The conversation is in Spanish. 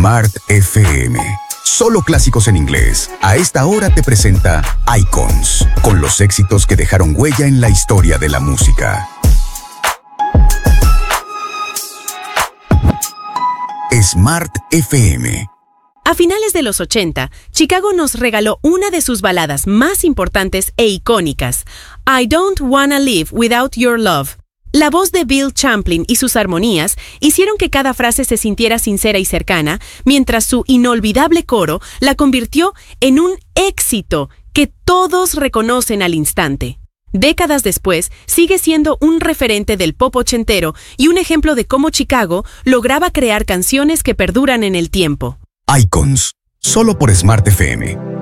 Smart FM. Solo clásicos en inglés. A esta hora te presenta Icons, con los éxitos que dejaron huella en la historia de la música. Smart FM. A finales de los 80, Chicago nos regaló una de sus baladas más importantes e icónicas, I Don't Wanna Live Without Your Love. La voz de Bill Champlin y sus armonías hicieron que cada frase se sintiera sincera y cercana, mientras su inolvidable coro la convirtió en un éxito que todos reconocen al instante. Décadas después, sigue siendo un referente del pop ochentero y un ejemplo de cómo Chicago lograba crear canciones que perduran en el tiempo. Icons, solo por Smart FM.